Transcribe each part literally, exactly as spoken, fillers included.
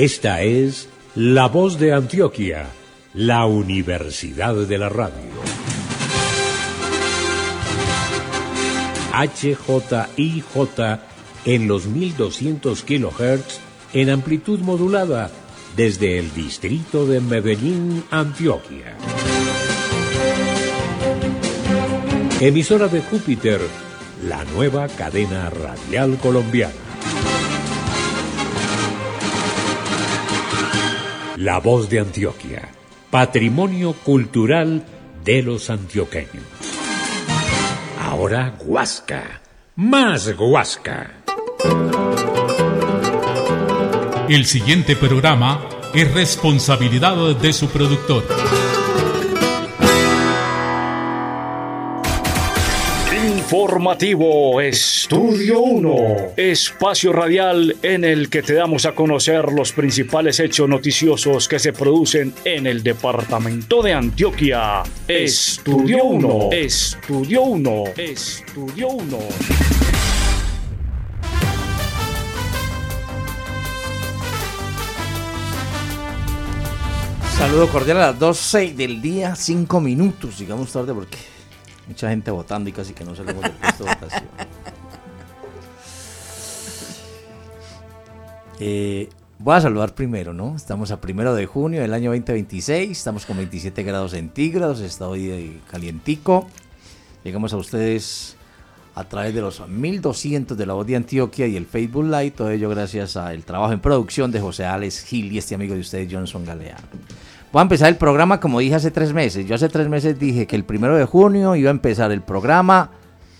Esta es La Voz de Antioquia, la Universidad de la Radio. H J I J en los mil doscientos kilohertz en amplitud modulada desde el distrito de Medellín, Antioquia. Emisora de Júpiter, la nueva cadena radial colombiana. La Voz de Antioquia, patrimonio cultural de los antioqueños. Ahora Guasca, más Guasca. El siguiente programa es responsabilidad de su productor. Informativo Estudio uno, espacio radial en el que te damos a conocer los principales hechos noticiosos que se producen en el departamento de Antioquia. Estudio uno, Estudio uno, Estudio uno. Saludo cordial a las doce del día, cinco minutos, llegamos tarde porque mucha gente votando y casi que no salimos del puesto de votación. Eh, voy a saludar primero, ¿no? Estamos a primero de junio del año veinte veintiséis, estamos con veintisiete grados centígrados, está hoy calientico. Llegamos a ustedes a través de los mil doscientos de La Voz de Antioquia y el Facebook Live, todo ello gracias al trabajo en producción de José Alex Gil y este amigo de ustedes, Johnson Galeano. Voy a empezar el programa como dije hace tres meses. Yo hace tres meses dije que el primero de junio iba a empezar el programa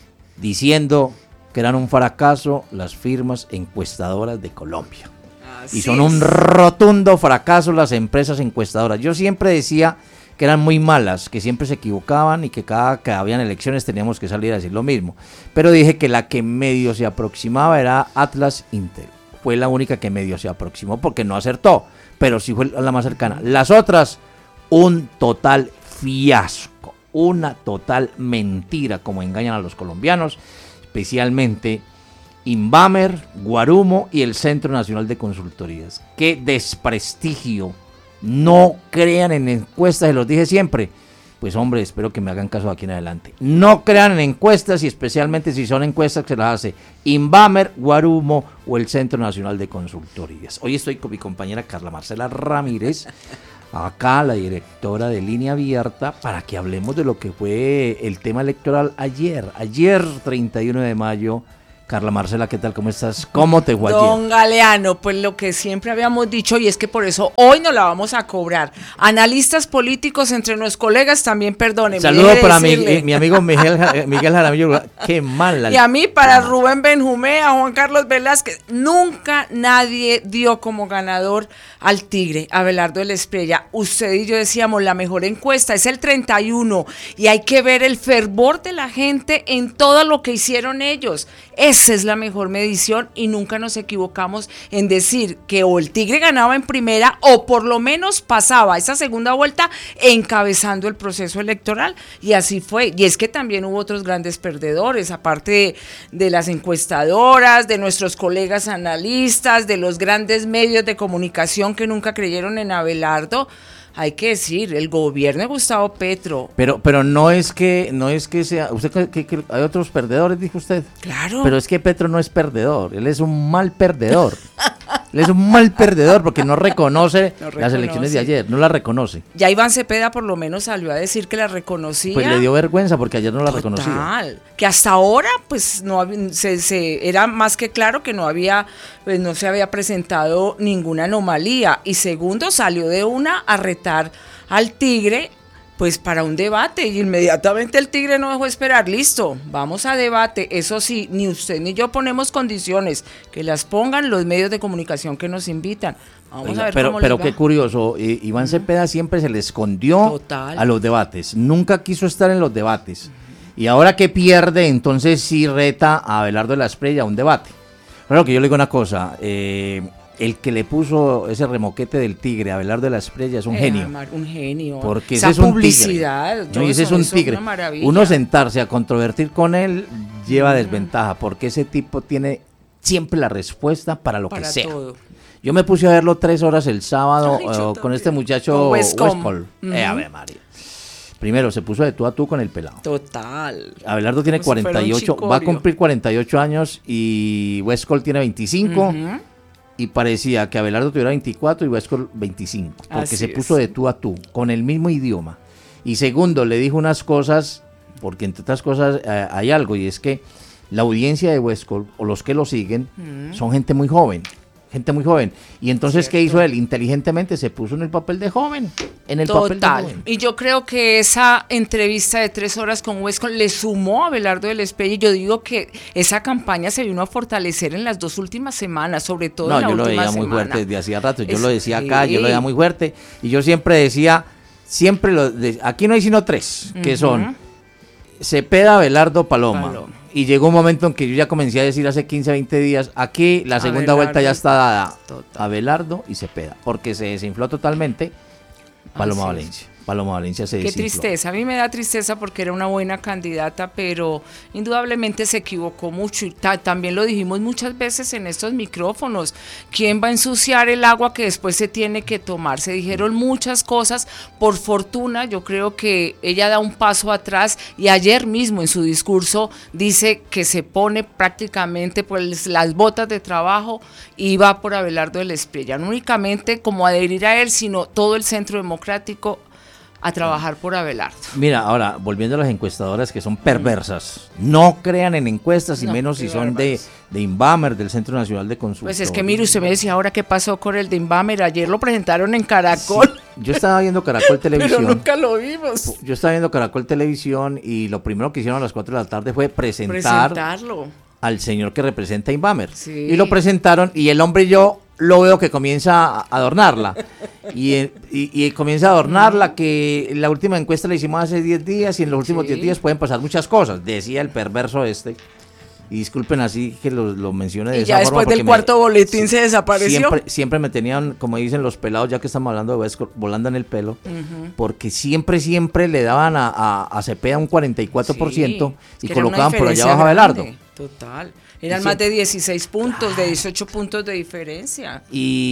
diciendo que eran un fracaso las firmas encuestadoras de Colombia. Así y son es. Un rotundo fracaso las empresas encuestadoras. Yo siempre decía que eran muy malas, que siempre se equivocaban y que cada que habían elecciones teníamos que salir a decir lo mismo. Pero dije que la que medio se aproximaba era Atlas Intel. Fue la única que medio se aproximó porque no acertó, pero sí fue la más cercana. Las otras, un total fiasco, una total mentira, como engañan a los colombianos, especialmente Invamer, Guarumo y el Centro Nacional de Consultorías. ¡Qué desprestigio! No crean en encuestas, se los dije siempre. Pues hombre, espero que me hagan caso aquí en adelante. No crean en encuestas y especialmente si son encuestas que las hace Invamer, Guarumo o el Centro Nacional de Consultorías. Hoy estoy con mi compañera Carla Marcela Ramírez, acá la directora de Línea Abierta, para que hablemos de lo que fue el tema electoral ayer. Ayer, treinta y uno de mayo. Carla Marcela, ¿qué tal? ¿Cómo estás? ¿Cómo te fue ayer? Don Galeano, pues lo que siempre habíamos dicho y es que por eso hoy no la vamos a cobrar. Analistas políticos entre nuestros colegas también, perdónenme. Saludos para mi, eh, mi amigo Miguel, Miguel Jaramillo, qué mal. Y a mí para Rubén Benjumea, a Juan Carlos Velázquez, nunca nadie dio como ganador al Tigre, Abelardo de la Espriella. Usted y yo decíamos, la mejor encuesta es el treinta y uno y hay que ver el fervor de la gente en todo lo que hicieron ellos. Esa es la mejor medición y nunca nos equivocamos en decir que o el Tigre ganaba en primera o por lo menos pasaba esa segunda vuelta encabezando el proceso electoral y así fue. Y es que también hubo otros grandes perdedores, aparte de, de las encuestadoras, de nuestros colegas analistas, de los grandes medios de comunicación que nunca creyeron en Abelardo. Hay que decir, el gobierno de Gustavo Petro. Pero pero no es que no es que sea, usted que, que, que hay otros perdedores, dijo usted. Claro. Pero es que Petro no es perdedor, él es un mal perdedor. Él es un mal perdedor porque no reconoce, no reconoce las elecciones de ayer, no las reconoce. Ya Iván Cepeda por lo menos salió a decir que las reconocía. Pues le dio vergüenza porque ayer no las reconocía. Total, que hasta ahora pues no se, se era más que claro que no había, pues no se había presentado ninguna anomalía. Y segundo, salió de una a retar al Tigre pues para un debate y inmediatamente el Tigre no dejó esperar, listo, vamos a debate, eso sí, ni usted ni yo ponemos condiciones, que las pongan los medios de comunicación que nos invitan. Vamos Oiga, a ver pero, cómo pero les qué va. curioso, eh, Iván Cepeda siempre se le escondió Total. a los debates, nunca quiso estar en los debates, y ahora que pierde, entonces sí reta a Abelardo de la Espriella a un debate. Bueno, que yo le digo una cosa, eh, el que le puso ese remoquete del Tigre a Abelardo de la Espriella es un Eh, genio. Un genio. Porque esa ese es un publicidad, tigre. No, y ese es un tigre. Uno sentarse a controvertir con él lleva desventaja, porque ese tipo tiene siempre la respuesta para lo Para que sea. todo. Yo me puse a verlo tres horas el sábado. Ay, eh, yo con también. este muchacho Con Westcom. Westcol. Ujú. Eh, a ver, María. Primero, se puso de tú a tú con el pelado. Total. Abelardo tiene Como si fuera un cuarenta y ocho, va a chicorio. cumplir cuarenta y ocho años y Westcol tiene veinticinco. Ujú. Y parecía que Abelardo tuviera veinticuatro y Westcol veinticinco. Porque Así se es. puso de tú a tú, con el mismo idioma. Y segundo, le dijo unas cosas, porque entre otras cosas eh, hay algo, y es que la audiencia de Westcol, o los que lo siguen, Mm. son gente muy joven. Gente muy joven. Y entonces, ¿qué Cierto. hizo él? Inteligentemente se puso en el papel de joven. En el papel de Total. joven. Y yo creo que esa entrevista de tres horas con Westcol le sumó a Abelardo del Espriella. Y yo digo que esa campaña se vino a fortalecer en las dos últimas semanas, sobre todo No, en la yo lo última veía muy semana. fuerte desde hacía rato. Yo Es- lo decía acá, yo lo sí. veía muy fuerte. Y yo siempre decía, siempre lo de- aquí no hay sino tres, que Ujú. son Cepeda, Abelardo, Paloma. Paloma. Y llegó un momento en que yo ya comencé a decir hace quince, veinte días, aquí la segunda Abelardo vuelta ya y- está dada. Total. Abelardo y Cepeda, porque se desinfló totalmente Paloma Así es. Valencia. Paloma Valencia se Qué desinfló. tristeza, a mí me da tristeza porque era una buena candidata, pero indudablemente se equivocó mucho y ta- también lo dijimos muchas veces en estos micrófonos. ¿Quién va a ensuciar el agua que después se tiene que tomar? Se dijeron muchas cosas, por fortuna yo creo que ella da un paso atrás y ayer mismo en su discurso dice que se pone prácticamente pues las botas de trabajo y va por Abelardo del Espriella, no únicamente como adherir a él, sino todo el Centro Democrático a trabajar por Abelardo. Mira, ahora, volviendo a las encuestadoras que son perversas, no crean en encuestas y No, menos qué si son de, bárbaros. de Inbamer, del Centro Nacional de Consulta. Pues es que mire, usted me decía ahora qué pasó con el de Inbamer, ayer lo presentaron en Caracol, Yo estaba viendo Caracol pero Televisión. nunca lo vimos. Yo estaba viendo Caracol Televisión y lo primero que hicieron a las cuatro de la tarde fue presentar Presentarlo. al señor que representa a Inbamer. Sí. Y lo presentaron y el hombre yo lo veo que comienza a adornarla. Y, eh, y, y comienza a adornarla, que la última encuesta la hicimos hace diez días y en los últimos Sí. diez días pueden pasar muchas cosas, decía el perverso este. Y disculpen así que lo, lo mencione de Y esa ya forma, después del porque me- cuarto boletín sí, se desapareció. Siempre, siempre me tenían, como dicen los pelados, ya que estamos hablando de Westcol, volando en el pelo, porque siempre, siempre le daban a, a, a Cepeda un cuarenta y cuatro por ciento Sí, y que era una colocaban por allá diferencia abajo a Abelardo. grande, Total. Eran Y más siempre- de dieciséis puntos, de dieciocho puntos de diferencia.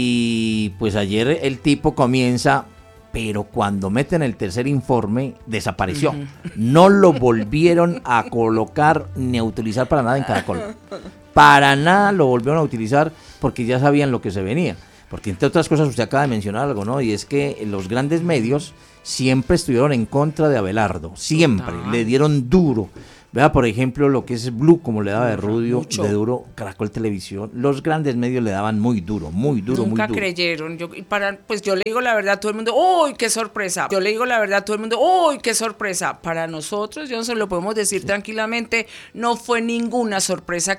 Y pues ayer el tipo comienza, pero cuando meten el tercer informe, desapareció. No lo volvieron a colocar ni a utilizar para nada en Caracol. Para nada lo volvieron a utilizar porque ya sabían lo que se venía. Porque entre otras cosas usted acaba de mencionar algo, ¿no? Y es que los grandes medios siempre estuvieron en contra de Abelardo. Siempre. Total. Le dieron duro. Vea, por ejemplo, lo que es Blue, como le daba de Rudio, Mucho. de duro, Caracol Televisión. Los grandes medios le daban muy duro, muy duro, Nunca muy duro. creyeron. Yo, y para, pues yo le digo la verdad a todo el mundo, ¡uy, qué sorpresa! Yo le digo la verdad a todo el mundo, ¡uy, qué sorpresa! Para nosotros, yo no se lo podemos decir tranquilamente, no fue ninguna sorpresa